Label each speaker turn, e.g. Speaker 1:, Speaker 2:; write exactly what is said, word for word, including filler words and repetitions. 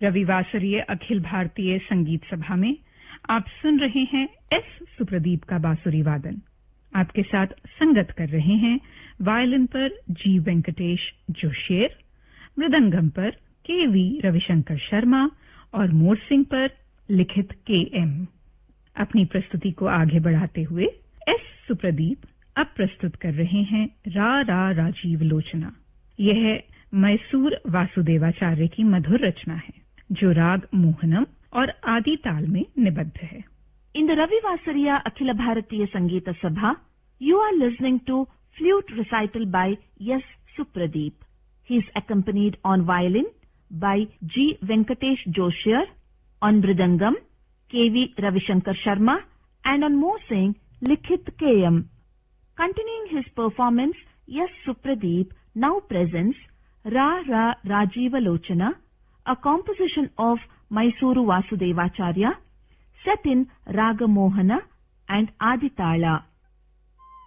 Speaker 1: रविवासरीय अखिल भारतीय संगीत सभा में आप सुन रहे हैं एस सुप्रदीप का बांसुरी वादन। आपके साथ संगत कर रहे हैं वायलिन पर जी वेंकटेश जोशियर, मृदंगम पर के वी रविशंकर शर्मा और मोरसिंह पर लिखित के एम। अपनी प्रस्तुति को आगे बढ़ाते हुए एस सुप्रदीप अब प्रस्तुत कर रहे हैं रा रा राजीव लोचना। यह मैसूर वासुदेवाचार्य की मधुर रचना है जो राग मोहनम और आदि ताल में निबद्ध है।
Speaker 2: In the Ravivasariya Akhila Bharatiya Sangeeta Sabha, you are listening to flute recital by S. Supradeep. He is accompanied on violin by G. Venkatesh Joshiyar, on mridangam K V Ravishankar Sharma, and on morsing Likhit K M. Continuing his performance, S. Supradeep now presents Ra Ra Rajiva Lochana, a composition of Mysuru Vasudevacharya, set in Raga Mohana and Aditala.